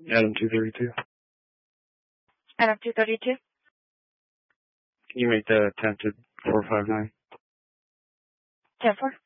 Adam 232. Adam 232. Can you make the attempted 459? 10-4.